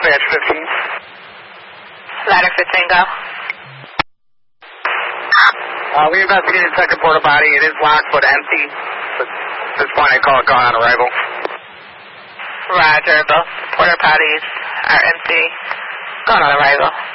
dispatch 15. Ladder 15, go. We investigated second porta potty. It is locked but empty. At this point, I call it gone on arrival. Roger, both porta potties are empty. Gone on arrival.